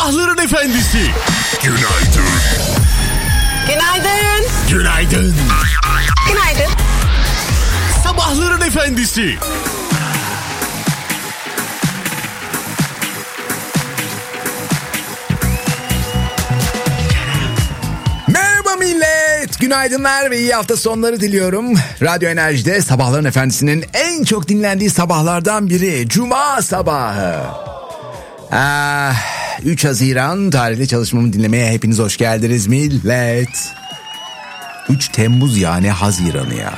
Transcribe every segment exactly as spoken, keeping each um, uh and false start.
Sabahların efendisi. Günaydın. Günaydın. Günaydın. Günaydın. Sabahların efendisi. Merhaba millet. Günaydınlar ve iyi hafta sonları diliyorum. Radyo Enerji'de Sabahların Efendisi'nin en çok dinlendiği sabahlardan biri. Cuma sabahı. Ah, üç Haziran tarihli çalışmamı dinlemeye hepiniz hoş geldiniz millet. üç Temmuz yani Haziran'ı ya.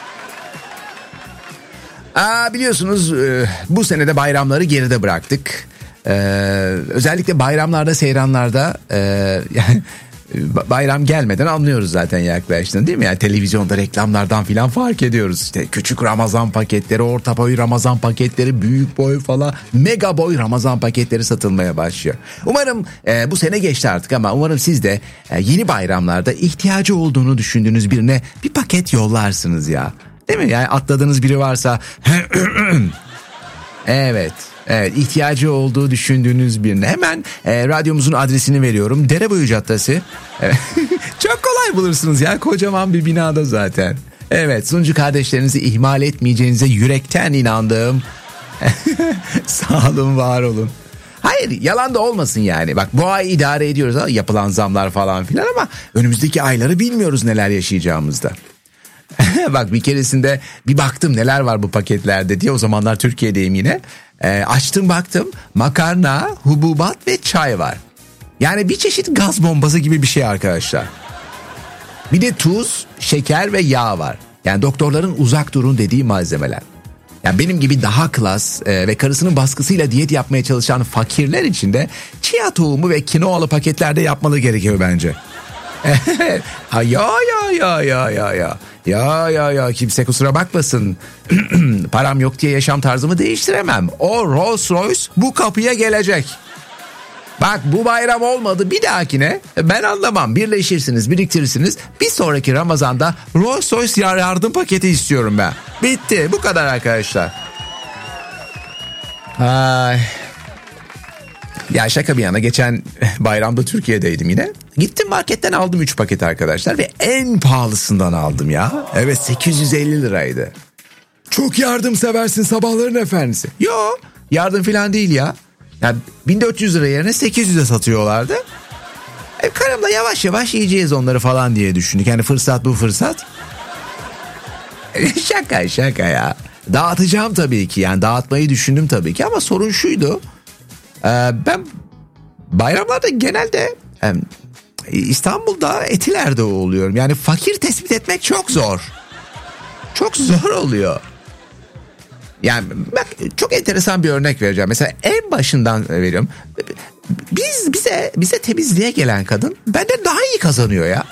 Aa, biliyorsunuz bu senede bayramları geride bıraktık. Ee, özellikle bayramlarda, seyranlarda e, yani bayram gelmeden anlıyoruz zaten yaklaştığını, değil mi? Yani televizyonda reklamlardan filan fark ediyoruz. İşte küçük Ramazan paketleri, orta boy Ramazan paketleri, büyük boy falan, mega boy Ramazan paketleri satılmaya başlıyor. Umarım e, bu sene geçti artık ama umarım siz de e, yeni bayramlarda ihtiyacı olduğunu düşündüğünüz birine bir paket yollarsınız ya. Değil mi? Yani atladığınız biri varsa evet. Evet, ihtiyacı olduğu düşündüğünüz birine hemen e, radyomuzun adresini veriyorum. Dereboyu Caddesi. Evet. Çok kolay bulursunuz ya, kocaman bir binada zaten. Evet, sunucu kardeşlerinizi ihmal etmeyeceğinize yürekten inandım. Sağ olun, var olun. Hayır, yalan da olmasın yani. Bak, bu ay idare ediyoruz ha, yapılan zamlar falan filan, ama önümüzdeki ayları bilmiyoruz neler yaşayacağımızda. Bak, bir keresinde bir baktım neler var bu paketlerde diye. O zamanlar Türkiye'deyim yine. E, açtım baktım, makarna, hububat ve çay var. Yani bir çeşit gaz bombası gibi bir şey arkadaşlar. Bir de tuz, şeker ve yağ var. Yani doktorların uzak durun dediği malzemeler. Yani benim gibi daha klas e, ve karısının baskısıyla diyet yapmaya çalışan fakirler için de chia tohumu ve kinoalı paketlerde yapmalı gerekiyor bence. Ha, ya ya ya ya ya ya. Ya ya ya kimse kusura bakmasın. Param yok diye yaşam tarzımı değiştiremem. O Rolls Royce bu kapıya gelecek. Bak, bu bayram olmadı, bir dahakine ben anlamam, birleşirsiniz, biriktirirsiniz. Bir sonraki Ramazan'da Rolls Royce yardım paketi istiyorum ben. Bitti, bu kadar arkadaşlar. Ay. Ya şaka bir yana, geçen bayramda Türkiye'deydim yine. Gittim marketten aldım üç paket arkadaşlar ve en pahalısından aldım ya. Evet, sekiz yüz elli liraydı. Çok yardımseversin Sabahların Efendisi. Yo, yardım falan değil ya. Yani bin dört yüz lira yerine sekiz yüze satıyorlardı. E, karımla yavaş yavaş yiyeceğiz onları falan diye düşündük. Yani fırsat bu fırsat. Şaka şaka ya. Dağıtacağım tabii ki, yani dağıtmayı düşündüm tabii ki, ama sorun şuydu. Ee, ben bayramlarda genelde e, İstanbul'da Etiler'de oluyorum. Yani fakir tespit etmek çok zor. Çok zor oluyor. Yani bak, çok enteresan bir örnek vereceğim. Mesela en başından veriyorum. Biz bize bize temizliğe gelen kadın benden daha iyi kazanıyor ya.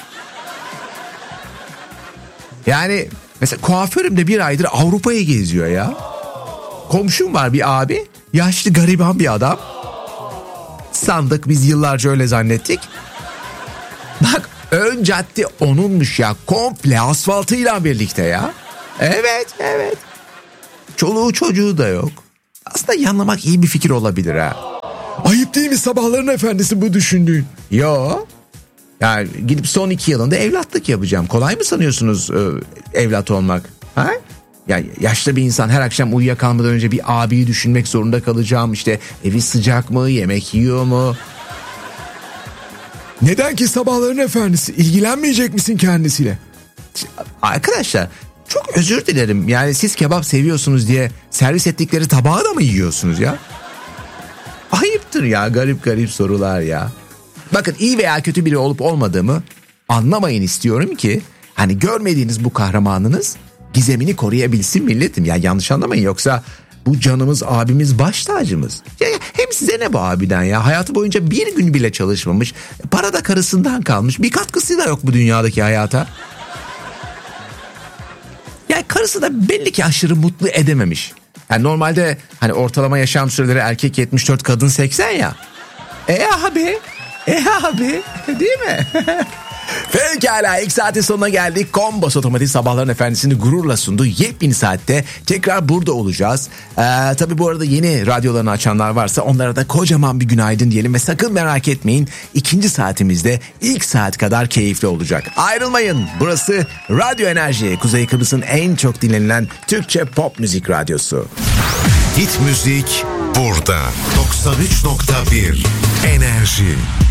Yani mesela kuaförüm de bir aydır Avrupa'yı geziyor ya. Komşum var, bir abi, yaşlı gariban bir adam. Sandık, biz yıllarca öyle zannettik. Bak, ön cadde onunmuş ya, komple asfaltıyla birlikte ya. Evet evet. Çoluğu çocuğu da yok. Aslında yanlamak iyi bir fikir olabilir ha. Ayıp değil mi Sabahların Efendisi bu düşündüğün? Yo. Yani gidip son iki yılında evlatlık yapacağım. Kolay mı sanıyorsunuz e, evlat olmak? Ha? Yani yaşlı bir insan her akşam uyuyakalmadan önce bir abiyi düşünmek zorunda kalacağım. İşte evi sıcak mı, yemek yiyor mu? Neden ki Sabahların Efendisi? İlgilenmeyecek misin kendisiyle? Arkadaşlar, çok özür dilerim. Yani siz kebap seviyorsunuz diye servis ettikleri tabağı da mı yiyorsunuz ya? Ayıptır ya, garip garip sorular ya. Bakın, iyi veya kötü biri olup olmadığımı anlamayın istiyorum ki hani görmediğiniz bu kahramanınız gizemini koruyabilsin milletim. Ya yanlış anlamayın, yoksa bu canımız abimiz baş tacımız. Ya, ya, hem size ne bu abiden ya? Hayatı boyunca bir gün bile çalışmamış. Para da karısından kalmış. Bir katkısı da yok bu dünyadaki hayata. Yani karısı da belli ki aşırı mutlu edememiş. Yani normalde hani ortalama yaşam süreleri erkek yetmiş dört, kadın seksen ya. E abi, e abi, değil mi? Pekala, ilk saatin sonuna geldik. Kombos Otomotiv sabahların efendisini gururla sundu. Yepyeni saatte tekrar burada olacağız. Ee, tabii bu arada yeni radyolarını açanlar varsa onlara da kocaman bir günaydın diyelim. Ve sakın merak etmeyin, ikinci saatimizde ilk saat kadar keyifli olacak. Ayrılmayın, burası Radyo Enerji, Kuzey Kıbrıs'ın en çok dinlenilen Türkçe pop müzik radyosu. Hit müzik burada. doksan üç nokta bir Enerji.